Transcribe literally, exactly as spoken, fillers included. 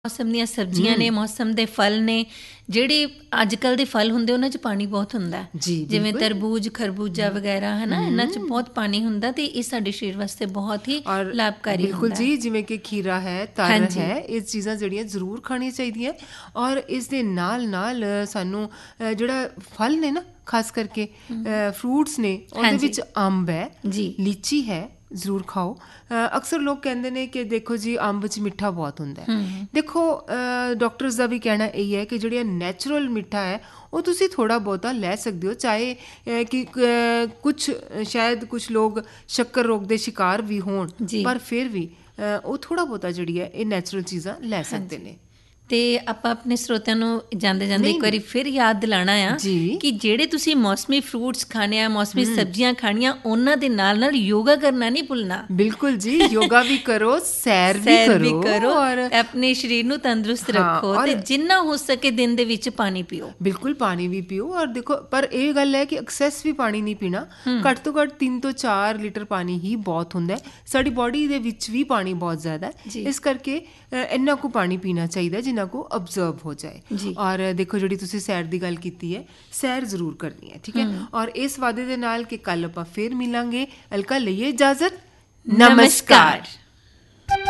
ਮੌਸਮ ਦੀਆਂ ਸਬਜ਼ੀਆਂ ਨੇ, ਮੌਸਮ ਦੇ ਫਲ ਨੇ। ਜਿਹੜੇ ਅੱਜ ਕੱਲ੍ਹ ਦੇ ਫਲ ਹੁੰਦੇ ਉਹਨਾਂ 'ਚ ਪਾਣੀ ਬਹੁਤ ਹੁੰਦਾ, ਜਿਵੇਂ ਤਰਬੂਜ, ਖਰਬੂਜਾ ਵਗੈਰਾ, ਹੈ ਨਾ, ਇਹਨਾਂ 'ਚ ਬਹੁਤ ਪਾਣੀ ਹੁੰਦਾ ਅਤੇ ਇਹ ਸਾਡੇ ਸਰੀਰ ਵਾਸਤੇ ਬਹੁਤ ਹੀ ਲਾਭਕਾਰੀ ਹੁੰਦਾ। ਬਿਲਕੁਲ ਜੀ, ਜਿਵੇਂ ਕਿ ਖੀਰਾ ਹੈ, ਤਰ ਹੈ, ਇਹ ਚੀਜ਼ਾਂ ਜਿਹੜੀਆਂ ਜ਼ਰੂਰ ਖਾਣੀਆਂ ਚਾਹੀਦੀਆਂ। ਔਰ ਇਸ ਦੇ ਨਾਲ ਨਾਲ ਸਾਨੂੰ ਜਿਹੜਾ ਫਲ ਨੇ ਨਾ, ਖਾਸ ਕਰਕੇ ਫਰੂਟਸ ਨੇ, ਉਹਦੇ ਵਿੱਚ ਅੰਬ ਹੈ, ਲੀਚੀ ਹੈ, ਜ਼ਰੂਰ ਖਾਓ। ਅਕਸਰ ਲੋਕ ਕਹਿੰਦੇ ਨੇ ਕਿ ਦੇਖੋ ਜੀ ਅੰਬ 'ਚ ਮਿੱਠਾ ਬਹੁਤ ਹੁੰਦਾ ਹੈ। ਦੇਖੋ ਡਾਕਟਰਸ ਦਾ ਵੀ ਕਹਿਣਾ ਇਹੀ ਹੈ ਕਿ ਜਿਹੜਾ ਨੈਚੁਰਲ ਮਿੱਠਾ ਹੈ ਉਹ ਤੁਸੀਂ ਥੋੜ੍ਹਾ ਬਹੁਤਾ ਲੈ ਸਕਦੇ ਹੋ, ਚਾਹੇ ਕਿ ਕੁਛ ਸ਼ਾਇਦ ਕੁਛ ਲੋਕ ਸ਼ੱਕਰ ਰੋਗ ਦੇ ਸ਼ਿਕਾਰ ਵੀ ਹੋਣ, ਪਰ ਫਿਰ ਵੀ ਉਹ ਥੋੜ੍ਹਾ ਬਹੁਤਾ ਜਿਹੜੀ ਹੈ ਇਹ ਨੈਚੁਰਲ ਚੀਜ਼ਾਂ ਲੈ ਸਕਦੇ ਨੇ। ਅਤੇ ਆਪਾਂ ਆਪਣੇ ਸਰੋਤਿਆਂ ਨੂੰ ਜਾਂਦੇ ਜਾਂਦੇ ਇੱਕ ਵਾਰੀ ਫਿਰ ਯਾਦ ਦਿਲਾਉਣਾ ਆ ਕਿ ਜਿਹੜੇ ਤੁਸੀਂ ਮੌਸਮੀ ਫਰੂਟਸ ਖਾਣੇ ਆ, ਮੌਸਮੀ ਸਬਜ਼ੀਆਂ ਖਾਣੀਆਂ, ਉਹਨਾਂ ਦੇ ਨਾਲ ਨਾਲ ਯੋਗਾ ਕਰਨਾ ਨਹੀਂ ਭੁੱਲਣਾ। ਬਿਲਕੁਲ ਜੀ, ਯੋਗਾ ਵੀ ਕਰੋ, ਸੈਰ ਵੀ ਕਰੋ ਔਰ ਆਪਣੇ ਸਰੀਰ ਨੂੰ ਤੰਦਰੁਸਤ ਰੱਖੋ, ਅਤੇ ਜਿੰਨਾ ਹੋ ਸਕੇ ਦਿਨ ਦੇ ਵਿੱਚ ਪਾਣੀ ਪੀਓ। ਬਿਲਕੁਲ, ਪਾਣੀ ਵੀ ਪੀਓ। ਔਰ ਦੇਖੋ, ਪਰ ਇਹ ਗੱਲ ਹੈ ਕਿ ਐਕਸੈਸ ਵੀ ਪਾਣੀ ਨਹੀਂ ਪੀਣਾ। ਘੱਟ ਤੋਂ ਘੱਟ ਤਿੰਨ ਤੋਂ ਚਾਰ ਲੀਟਰ ਪਾਣੀ ਹੀ ਬਹੁਤ ਹੁੰਦਾ। ਸਾਡੀ ਬੋਡੀ ਦੇ ਵਿੱਚ ਵੀ ਪਾਣੀ ਬਹੁਤ ਜ਼ਿਆਦਾ ਹੈ, ਇਸ ਕਰਕੇ ਇੰਨਾ ਕੁ ਪਾਣੀ ਪੀਣਾ ਚਾਹੀਦਾ ਜਿੰਨਾ ਕੋ ਅਬਜ਼ਰਵ ਹੋ ਜਾਏ। ਔਰ ਦੇਖੋ, ਜਿਹੜੀ ਤੁਸੀਂ ਸੈਰ ਦੀ ਗੱਲ ਕੀਤੀ ਹੈ, ਸੈਰ ਜ਼ਰੂਰ ਕਰਨੀ ਹੈ, ਠੀਕ ਹੈ। ਔਰ ਇਸ ਵਾਅਦੇ ਦੇ ਨਾਲ ਕਿ ਕੱਲ ਆਪਾਂ ਫਿਰ ਮਿਲਾਂਗੇ। ਅਲਕਾ, ਲਈਏ ਇਜਾਜ਼ਤ। ਨਮਸਕਾਰ।